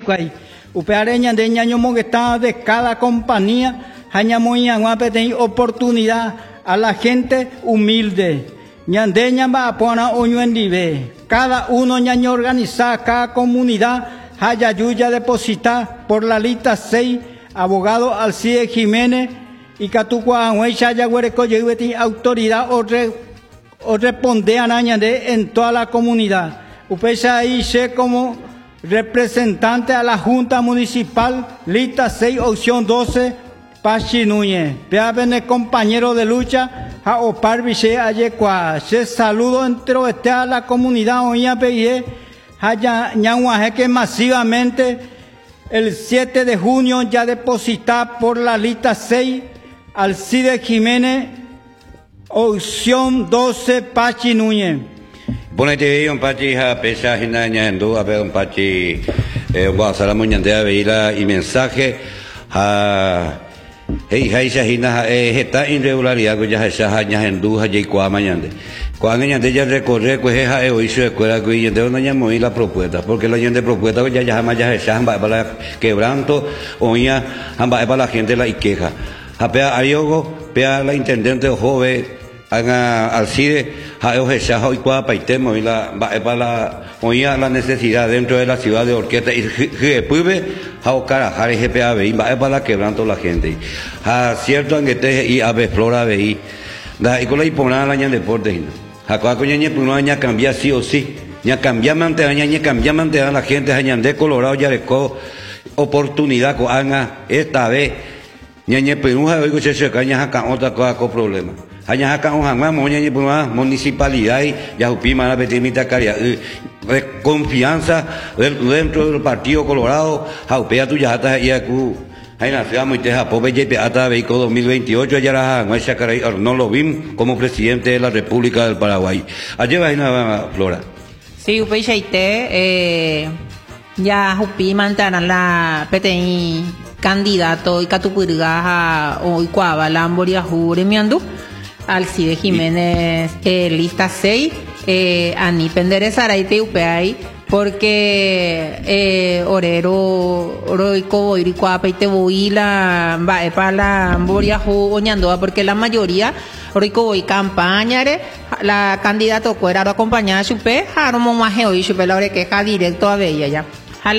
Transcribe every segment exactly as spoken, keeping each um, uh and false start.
cuay. Upeare ñande ñañomo que está de cada compañía, hañamoña guape tener oportunidad a la gente humilde. Ñande ñamba apona oño en dive. Cada uno ñaño organiza, cada comunidad, haya yuya depositar por la lista seis, abogado Alcide Jiménez, y Catucua Huecha Yaguereco Yehueti, autoridad o, re, o responde a Ñande en toda la comunidad. Upecha ahí se como representante a la Junta Municipal, lista seis, opción doce, Pachi Núñez. Vean compañero de lucha, a Opar Viche Ayecua. Se saludo entre este a la comunidad Oña Pegué, haya Ñanguaje que masivamente el siete de junio ya deposita por la lista seis, Alcide Jiménez, opción doce, Pachi Núñez. Ponete un pachi a pesa hinaña en duda, pero un pachi guasala muñandea veila y mensaje a hey haisha hina esta irregularidad que ya esa haña en duda y cua mañande. Cuando ñande ya recorre pues es a hoy su escuela que y de una llamo y la propuesta, porque la gente propuesta ya ya jamás ya esa para quebranto oña para la gente la queja. A pea ariogo, pea la intendente joven haga Alcide a esa hoy cua paitemo y la para la oña la necesidad dentro de la ciudad de Orquesta y después a ocara jare gpa ve va para la quebranto la gente. A cierto que te y ave flora ve da y con la impona la ñan deporte. A cua coña ñe puno aña cambia sí o sí. Ña cambia mante aña ñe cambia mante a la gente añan de Colorado ya le co oportunidad co haga esta vez ña ñe puno hoy que se caña acá otra cosa con problema. Hanya acá un jamás moña ñe puno municipalidad y ya upima la petimita caria confianza dentro del partido Colorado jaupea tu ya hasta ya cu hay nació muy teja pobre ya hasta vehículo dos mil veintiocho ya la no lo vimos como presidente de la República del Paraguay. Ayer va una Flora. Sí, upei chaite eh ya jupi mantaran la P T I candidato y catupurga hoy cuava la amboria jure miandu Alcide Jiménez eh, lista seis eh ani penderezara ite upei porque eh orero oroico y cuapa y te voy la va para la amboria ju oñando porque la mayoría oroico y campaña la candidato fuera a acompañar a chupe jaromo maje hoy chupe la ore queja directo a bella ya a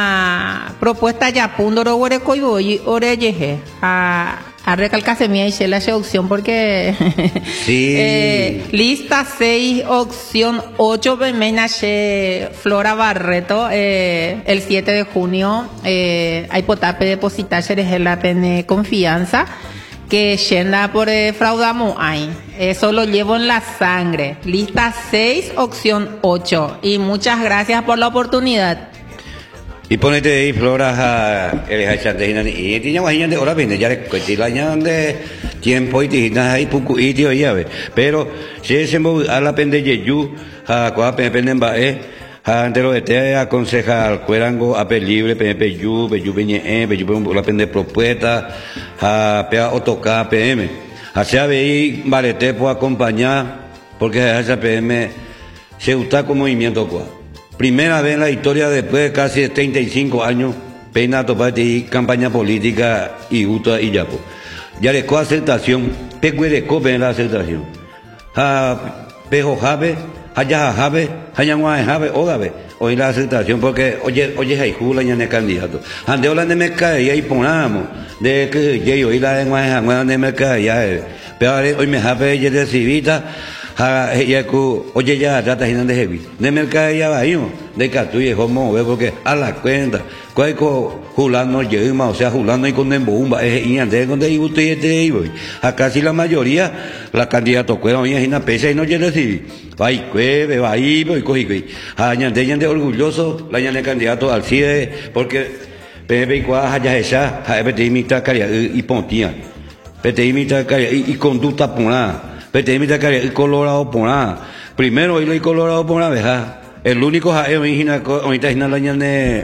la propuesta ya pundoro oroico y voy oreyeje a a recalcarse mi y la opción porque sí. eh, lista seis opción ocho menache Flora Barreto eh, el siete de junio eh, hay potape depositar en la pene confianza que yenda por eh, fraudamo hay eso lo llevo en la sangre. Lista seis opción ocho y muchas gracias por la oportunidad. Y ponete ahí Flora a el hachante y tiene guañan de hora viene ya que la de tiempo y tiene ahí poco y tío ya ve pero si se a la pende yeyu a cua penden ba eh a entero de te aconseja al cuerango a pe libre pe pe yu pe yu beñe eh pe yu la pende propuesta a pe otoca pm a sea ve vale te puedo acompañar porque esa pm se gusta con movimiento cua. Primera vez en la historia después de casi treinta y cinco años, pena topate y campaña política y gusta y yapo. Ya le co aceptación, pecuere cope en la aceptación. Ha pejo jabe, haya jabe, haya guay jabe, odabe, hoy la aceptación porque oye, oye, hay jula ya en el candidato. Ande hola de mercado y ahí ponamos, de que yo hoy la de guay jabe de mercado ya, pero hoy me jabe ya de civita. Ha ya ku oye ya trata de heavy de mercado ya va yo de catuye como ve porque a la cuenta cuál co julano lleva o sea julano y con bomba es y ande con de usted te voy acá sí la mayoría la candidato cuera hoy es una pesa y no quiere decir vai cueve va ahí voy cogi cogi ha ñande ñande orgulloso la ñande candidato Alcide porque Pepe y cuá ya esa ha P T I mitad caria y pontia P T I mitad caria y conducta pona P T I mitad caria y Colorado pona primero hoy lo y Colorado pona veja el único ja es origina ahorita es la ñande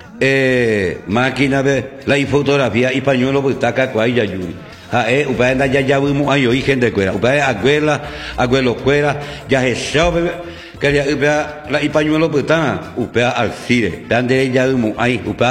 eh máquina de la fotografía y pañuelo pues taca cuá ya yuri ha eh upa ya ya vimos ay hoy gente cuera upa abuela abuelo cuera ya se sabe que ya upa la y pañuelo pues está upa Alcide dan de ya vimos ay upa